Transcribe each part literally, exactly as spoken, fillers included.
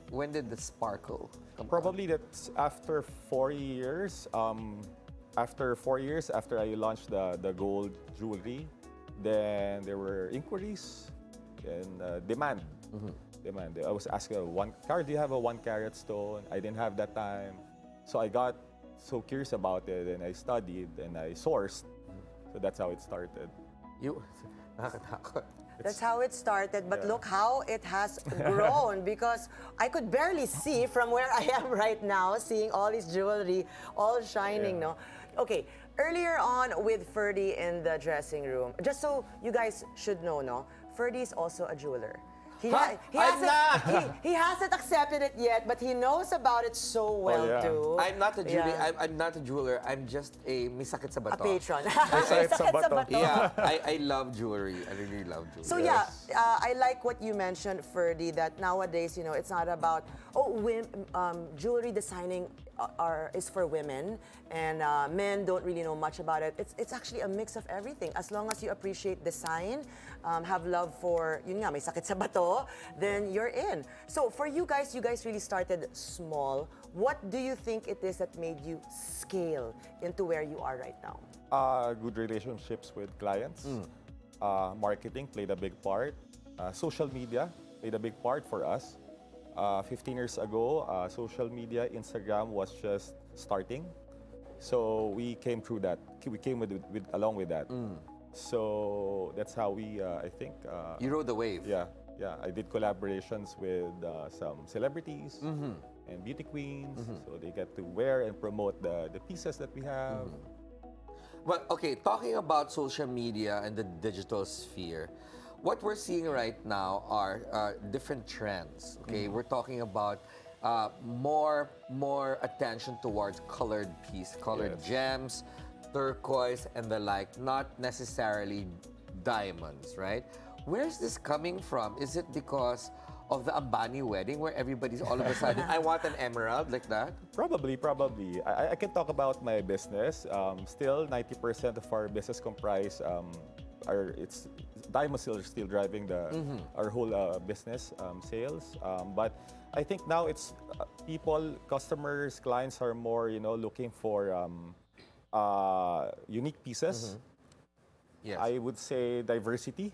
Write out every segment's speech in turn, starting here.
when did the sparkle come on? Probably that's after four years. Um, after four years, after I launched the, the gold jewelry, then there were inquiries and uh, demand. Mm-hmm. Demand. I was asking, one carat, do you have a one carat stone? I didn't have that time. So I got so curious about it and I studied and I sourced. So that's how it started. You, nakakatakot. That's how it started, but Yeah. look how it has grown because I could barely see from where I am right now, seeing all this jewelry, all shining, Yeah. no? Okay, earlier on with Ferdy in the dressing room, just so you guys should know, no? Ferdy is also a jeweler. He, Huh? he, I'm hasn't, not! he, he hasn't accepted it yet, but he knows about it so well yeah. too. I'm not a jeweler. Yeah. I'm, I'm not a jeweler. I'm just a may sakit sa A bato. patron. Sakit sa Sakit sa bato. bato. Yeah, I, I love jewelry. I really love jewelry. So yeah, uh, I like what you mentioned, Ferdy, that nowadays, you know, it's not about, oh, wim, um, jewelry designing are, are is for women and uh, men don't really know much about it. It's it's actually a mix of everything. As long as you appreciate design, um, have love for, yun nga, may sakit sa bato, then you're in. So for you guys, you guys really started small. What do you think it is that made you scale into where you are right now? Uh, good relationships with clients. Uh, marketing played a big part. Uh, social media played a big part for us. Uh, fifteen years ago, uh, social media, Instagram was just starting. So we came through that. We came with, with along with that. So that's how we, uh, I think. Uh, You rode the wave. yeah, yeah. I did collaborations with uh, some celebrities and beauty queens, so they get to wear and promote the, the pieces that we have. Well, okay, talking about social media and the digital sphere, what we're seeing right now are uh, different trends. Okay, we're talking about uh, more more attention towards colored piece, colored Yes. gems, turquoise, and the like, not necessarily diamonds, right? Where's this coming from? Is it because of the Ambani wedding where everybody's all of a sudden, I want an emerald like that? Probably, probably. I, I can talk about my business. Um, still, ninety percent of our business comprise um, are it's diamonds still still driving the our whole uh, business um, sales. Um, but I think now it's uh, people, customers, clients are more you know looking for um, uh, unique pieces. Yes. I would say diversity.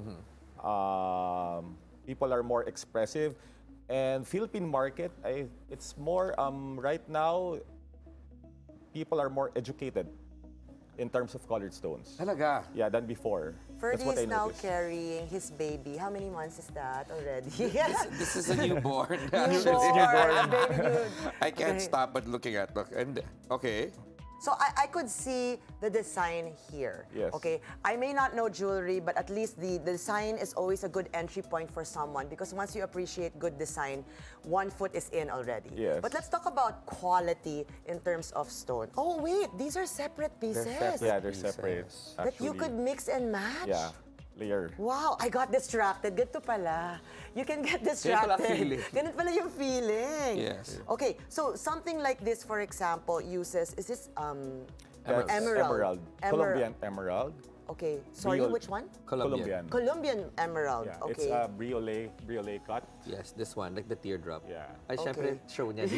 Um, people are more expressive, and Philippine market, I, it's more um, right now. People are more educated in terms of colored stones. Talaga? Yeah, than before. Ferdy That's what I is now noticed. carrying his baby. How many months is that already? This, this is a newborn. Newborn, a baby new- I can't Okay. stop but looking at look and okay. So I, I could see the design here. Yes. Okay. I may not know jewelry, but at least the, the design is always a good entry point for someone because once you appreciate good design, one foot is in already. Yes. But let's talk about quality in terms of stone. Oh wait, these are separate pieces separate. Yeah, they're separate. that you actually. could mix and match. Yeah, layer. Wow, I got distracted. Ganito pala. You can get distracted. pala feeling. Ganito pala yung feeling. Yes. Okay, so something like this, for example, uses, is this um, That's emerald? emerald. Emer- Colombian emerald. Okay, sorry, Briol- which one? Colombian. Colombian emerald. Yeah, Okay. it's a briole, briole cut. Yes, this one, like the teardrop. Yeah. Ay, syempre, Okay. show niya.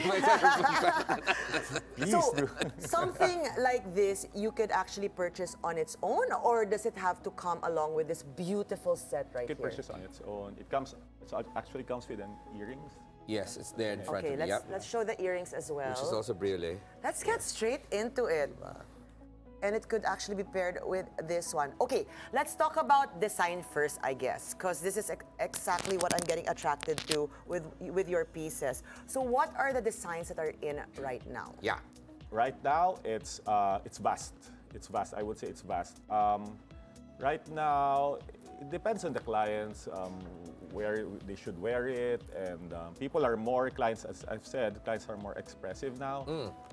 Please so, do. something like this you could actually purchase on its own, or does it have to come along with this beautiful set right You can here? purchase on its own. It comes. It actually comes with an earrings. Yes, it's there in front Okay, of me. let's Yep. let's show the earrings as well. Which is also briole. Let's get straight into it. And it could actually be paired with this one. Okay, let's talk about design first, I guess, because this is ex- exactly what I'm getting attracted to with with your pieces. So what are the designs that are in right now? Yeah. Right now, it's uh, it's vast. It's vast. I would say it's vast. Um, right now, it depends on the clients um, where they should wear it, and um, people are more clients. As I've said, clients are more expressive now.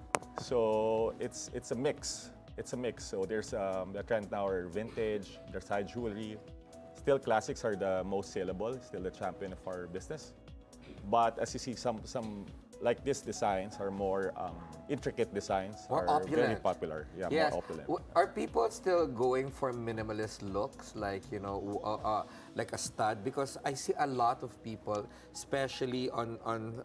So it's it's a mix. It's a mix. So there's um, the trend now are vintage. There's high jewelry. Still, classics are the most saleable. Still the champion of our business. But as you see, some some like these designs are more um, intricate designs. More are very opulent. popular. Yeah, Yes. more opulent. W- Are people still going for minimalist looks, like you know, w- uh, uh, like a stud? Because I see a lot of people, especially on on